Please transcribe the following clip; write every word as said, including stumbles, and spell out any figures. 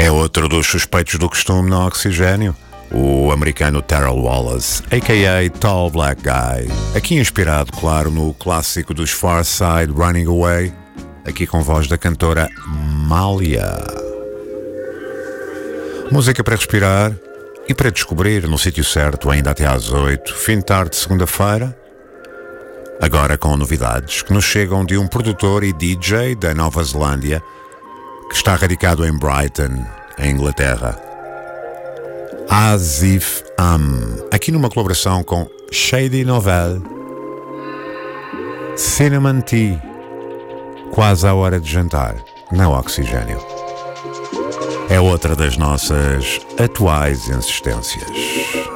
É outro dos suspeitos do costume no Oxigênio, o americano Terrell Wallace, a k a. Tall Black Guy, aqui inspirado, claro, no clássico dos Far Side, Running Away, aqui com voz da cantora Mália. Música para respirar e para descobrir no sítio certo, ainda até às oito, fim de tarde de segunda-feira, agora com novidades que nos chegam de um produtor e D J da Nova Zelândia que está radicado em Brighton, em Inglaterra. Asif Am, aqui numa colaboração com Shady Novel, Cinnamon Tea, quase à hora de jantar, na Oxigênio. É outra das nossas atuais insistências.